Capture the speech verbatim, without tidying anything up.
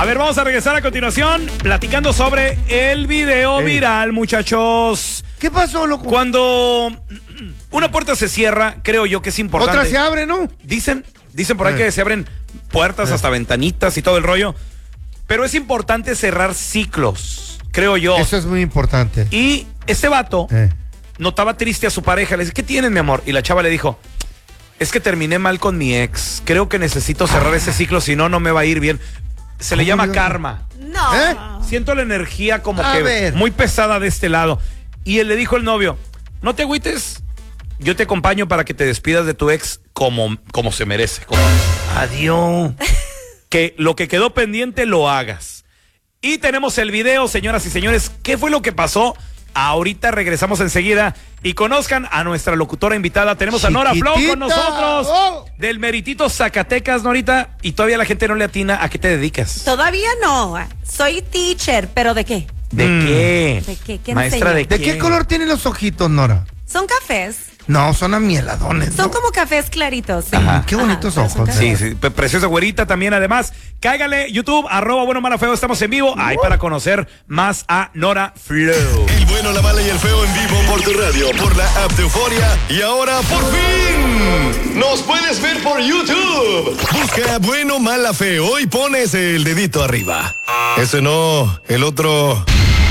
A ver, vamos a regresar a continuación platicando sobre el video Ey. viral, muchachos. ¿Qué pasó, loco? Cuando una puerta se cierra, creo yo que es importante. Otra se abre, ¿no? Dicen, dicen por ahí Eh. que se abren puertas, Eh. hasta ventanitas y todo el rollo. Pero es importante cerrar ciclos, creo yo. Eso es muy importante. Y este vato Eh. notaba triste a su pareja. Le dice, ¿qué tienes, mi amor? Y la chava le dijo, es que terminé mal con mi ex. Creo que necesito cerrar ese ciclo, si no, no me va a ir bien. Se le ¿Cómo llama yo? karma. No. ¿Eh? Siento la energía como A que ver. muy pesada de este lado. Y él le dijo al novio, no te agüites, yo te acompaño para que te despidas de tu ex como, como se merece. Como, adiós. Que lo que quedó pendiente lo hagas. Y tenemos el video, señoras y señores. ¿Qué fue lo que pasó? Ahorita regresamos enseguida y conozcan a nuestra locutora invitada. Tenemos a Nora Flow con Chiquitita. nosotros. Oh. Del Meritito Zacatecas, Norita. Y todavía la gente no le atina a qué te dedicas. Todavía no. Soy teacher, pero ¿de qué? ¿De Mm. qué? ¿De qué? ¿Qué Maestra, ¿de, enseña? ¿De qué color tienen los ojitos, Nora? Son cafés. No, son amieladones. Son ¿no? como cafés claritos. Sí. Ajá. Qué bonitos pero son ojos. cafés. Sí, sí, pe- preciosa güerita también además. Cáigale, YouTube, arroba bueno, mala, feo, estamos en vivo. Ahí para conocer más a Nora Flow. El bueno, la mala y el feo en vivo por tu radio, por la app de Euforia. Y ahora, por fin, nos puedes ver por YouTube. Busca bueno, mala, feo y pones el dedito arriba. Ese no, el otro.